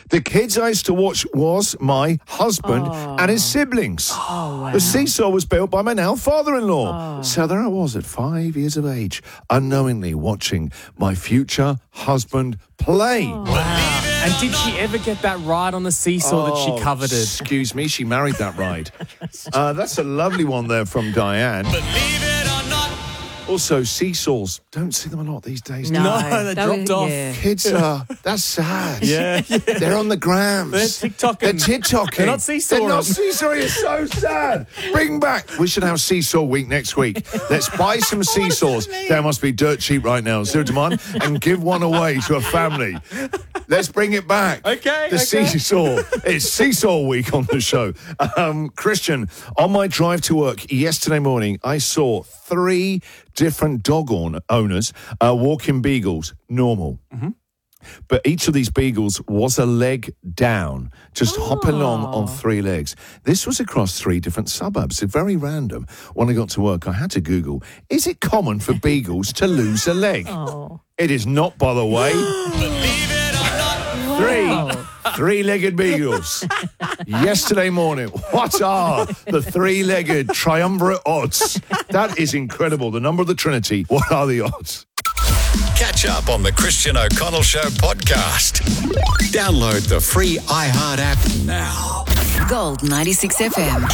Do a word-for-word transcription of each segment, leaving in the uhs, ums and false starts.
The kids I used to watch was my husband Oh. and his siblings. Oh, wow. The seesaw was built by my now father-in-law. Oh. So there I was at five years of age, unknowingly watching my future husband play. Oh. And did she ever get that ride on the seesaw that Oh, she coveted? Excuse me, she married that ride. uh, that's a lovely one there from Diane. Believe it or not. Also, seesaws. Don't see them a lot these days. No, No, they that dropped was- off. yeah. Kids are, that's sad. Yeah, yeah. They're on the grams. They're TikToking. They're TikToking. They're not seesawing. They're not seesawing. It's so sad. Bring back. We should have Seesaw Week next week. Let's buy some seesaws. They must be dirt cheap right now. Zero demand. And give one away to a family. Let's bring it back. Okay, The okay. Seesaw. It's Seesaw Week on the show. Um, Christian, on my drive to work yesterday morning, I saw three different dog own- owners uh, walking beagles, normal. Mm-hmm. But each of these beagles was a leg down, just hopping along on three legs. This was across three different suburbs. It's very random. When I got to work, I had to Google, is it common for beagles to lose a leg? Oh. It is not, by the way. Believe it or not. Three three-legged beagles. Yesterday morning. What are the three-legged triumvirate odds? That is incredible. The number of the Trinity. What are the odds? Catch up on the Christian O'Connell Show podcast. Download the free iHeart app now. Gold ninety-six F M.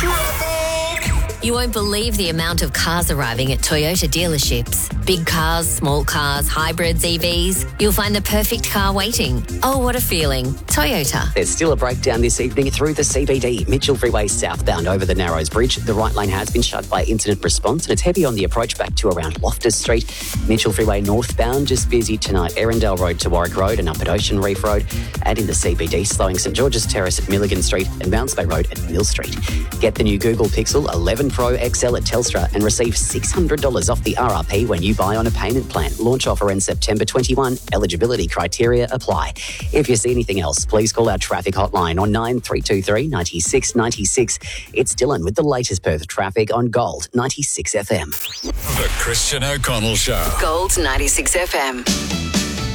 You won't believe the amount of cars arriving at Toyota dealerships. Big cars, small cars, hybrids, E Vs. You'll find the perfect car waiting. Oh, what a feeling. Toyota. There's still a breakdown this evening through the C B D. Mitchell Freeway southbound over the Narrows Bridge. The right lane has been shut by incident response and it's heavy on the approach back to around Loftus Street. Mitchell Freeway northbound just busy tonight. Erindale Road to Warwick Road and up at Ocean Reef Road. And in the C B D, slowing St George's Terrace at Milligan Street and Mounts Bay Road at Mill Street. Get the new Google Pixel eleven Pro X L at Telstra and receive six hundred dollars off the R R P when you buy on a payment plan. Launch offer ends September twenty-first. Eligibility criteria apply. If you see anything else, please call our traffic hotline on nine three two three, nine six nine six. It's Dylan with the latest Perth traffic on Gold ninety-six F M. The Christian O'Connell Show. Gold ninety-six F M.